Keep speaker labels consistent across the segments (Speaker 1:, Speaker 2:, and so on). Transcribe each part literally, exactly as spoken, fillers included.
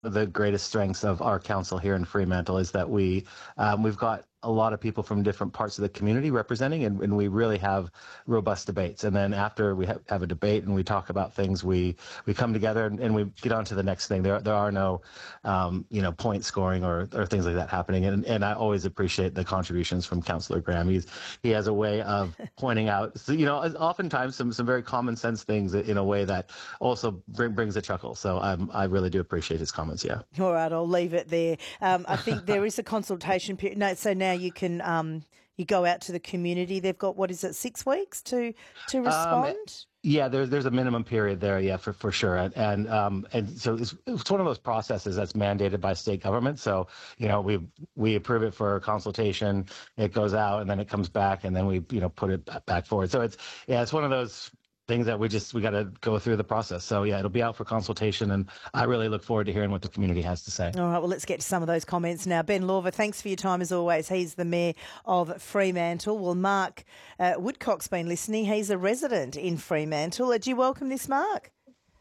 Speaker 1: the greatest strengths of our council here in Fremantle is that we um, we've got a lot of people from different parts of the community representing, and, and we really have robust debates. And then after we have, have a debate and we talk about things, we we come together and, and we get on to the next thing. There there are no um, you know point scoring or, or things like that happening. And and I always appreciate the contributions from Councillor Graham. He's he has a way of pointing out, so, you know, oftentimes some some very common sense things in a way that also bring, brings a chuckle. So um, I really do appreciate his comments. Yeah.
Speaker 2: All right, I'll leave it there. Um, I think there is a consultation period. No, so now you can um, you go out to the community. They've got, what is it, six weeks to to respond?
Speaker 1: Um, yeah, there's there's a minimum period there, yeah, for, for sure, and and, um, and so it's, it's one of those processes that's mandated by state government. So you know we we approve it for consultation, it goes out, and then it comes back, and then we you know put it back forward. So it's yeah, it's one of those things that we just we got to go through the process. So yeah, it'll be out for consultation, and I really look forward to hearing what the community has to say.
Speaker 2: All right, well, let's get to some of those comments now. Ben Lorver, thanks for your time as always. He's the Mayor of Fremantle. Well, Mark uh, Woodcock's been listening. He's a resident in Fremantle. Do you welcome this, Mark?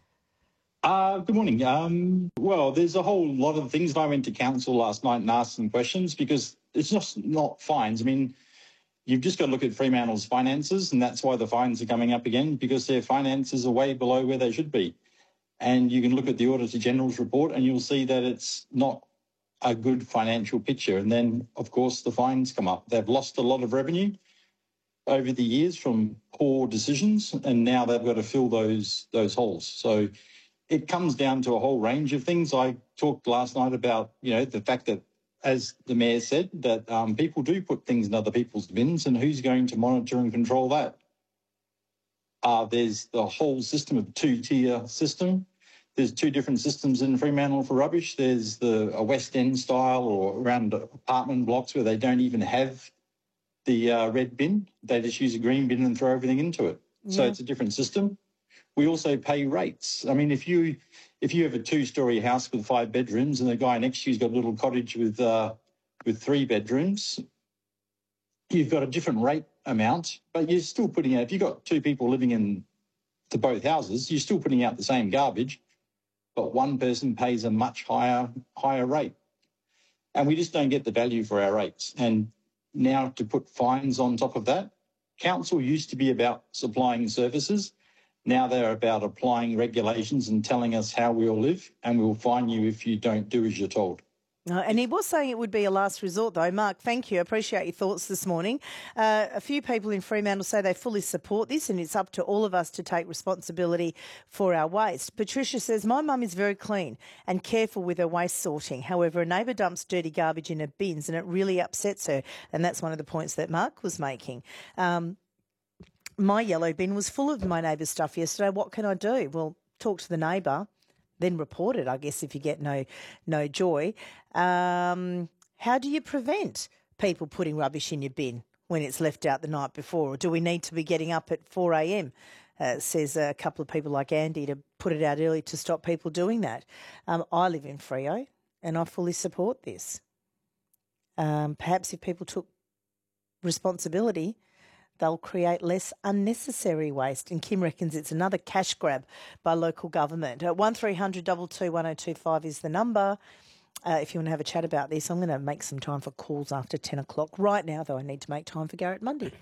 Speaker 3: Uh, good morning. Um, well, there's a whole lot of things. I went to council last night and asked some questions because it's just not fines. I mean, you've just got to look at Fremantle's finances, and that's why the fines are coming up again, because their finances are way below where they should be. And you can look at the Auditor General's report and you'll see that it's not a good financial picture. And then, of course, the fines come up. They've lost a lot of revenue over the years from poor decisions, and now they've got to fill those those holes. So it comes down to a whole range of things. I talked last night about, you know, the fact that, as the Mayor said, that um, people do put things in other people's bins, and who's going to monitor and control that? Uh, there's the whole system of two-tier system. There's two different systems in Fremantle for rubbish. There's the a West End style, or around apartment blocks where they don't even have the uh, red bin. They just use a green bin and throw everything into it. Yeah. So it's a different system. We also pay rates. I mean, if you if you have a two-storey house with five bedrooms and the guy next to you's got a little cottage with uh, with three bedrooms, you've got a different rate amount, but you're still putting out, if you've got two people living in to both houses, you're still putting out the same garbage, but one person pays a much higher higher rate. And we just don't get the value for our rates. And now to put fines on top of that, council used to be about supplying services. Now they're about applying regulations and telling us how we all live, and we'll fine you if you don't do as you're told.
Speaker 2: Uh, and he was saying it would be a last resort, though. Mark, thank you. I appreciate your thoughts this morning. Uh, a few people in Fremantle say they fully support this, and it's up to all of us to take responsibility for our waste. Patricia says, my mum is very clean and careful with her waste sorting. However, a neighbour dumps dirty garbage in her bins, and it really upsets her. And that's one of the points that Mark was making. Um, my yellow bin was full of my neighbour's stuff yesterday. What can I do? Well, talk to the neighbour. Then report it, I guess, if you get no no joy. Um, how do you prevent people putting rubbish in your bin when it's left out the night before? Or do we need to be getting up at four a.m., uh, says a couple of people like Andy, to put it out early to stop people doing that? Um, I live in Freo and I fully support this. Um, perhaps if people took responsibility, they'll create less unnecessary waste. And Kim reckons it's another cash grab by local government. Uh, one three hundred two two one oh two five is the number. Uh, if you want to have a chat about this, I'm going to make some time for calls after ten o'clock. Right now, though, I need to make time for Garrett Mundy.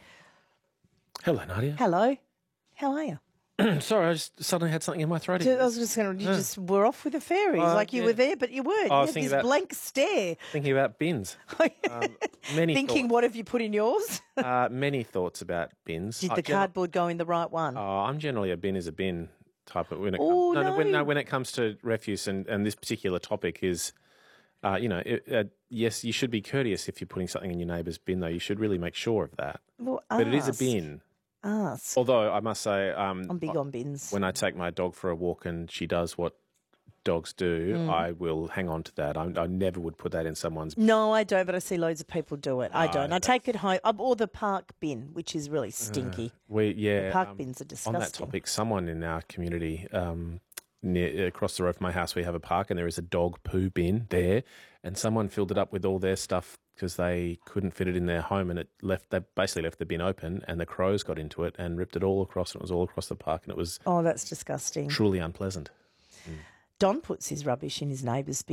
Speaker 4: Hello, Nadia.
Speaker 2: Hello. How are you?
Speaker 4: Sorry, I just suddenly had something in my throat.
Speaker 2: I was just going to, you
Speaker 4: Yeah.
Speaker 2: just were off with the fairies,
Speaker 4: Uh,
Speaker 2: like you
Speaker 4: yeah.
Speaker 2: were there, but you weren't.
Speaker 4: I
Speaker 2: You
Speaker 4: was
Speaker 2: had
Speaker 4: thinking
Speaker 2: this
Speaker 4: about-
Speaker 2: blank stare.
Speaker 4: Thinking about bins. Um, many
Speaker 2: Thinking,
Speaker 4: thoughts.
Speaker 2: what have you put in yours?
Speaker 4: Uh, many thoughts about bins.
Speaker 2: Did
Speaker 4: I
Speaker 2: the
Speaker 4: gen-
Speaker 2: cardboard go in the right one?
Speaker 4: Oh, I'm generally a bin is a bin type of when it
Speaker 2: Oh,
Speaker 4: comes, no, when,
Speaker 2: no.
Speaker 4: no, when it comes to refuse, and, and this particular topic is, uh, you know, it, uh, yes, you should be courteous if you're putting something in your neighbour's bin, though. You should really make sure of that.
Speaker 2: Well,
Speaker 4: But it is a
Speaker 2: ask.
Speaker 4: bin.
Speaker 2: Ask.
Speaker 4: Although I must say, um,
Speaker 2: I'm big on bins.
Speaker 4: when I take my dog for a walk and she does what dogs do,
Speaker 2: Mm.
Speaker 4: I will hang on to that. I, I never would put that in someone's.
Speaker 2: No, I don't, but I see loads of people do it. I
Speaker 4: No,
Speaker 2: don't. I take it home. Um, Or the park bin, which is really stinky.
Speaker 4: We yeah.
Speaker 2: The park
Speaker 4: um,
Speaker 2: bins are
Speaker 4: On
Speaker 2: disgusting.
Speaker 4: that topic, someone in our community, um, near across the road from my house, we have a park, and there is a dog poo bin there, and someone filled it up with all their stuff because they couldn't fit it in their home, and it left. They basically left the bin open, and the crows got into it and ripped it all across. And it was all across the park, and it was
Speaker 2: Oh, that's disgusting.
Speaker 4: truly unpleasant.
Speaker 2: Don puts his rubbish in his neighbour's bin.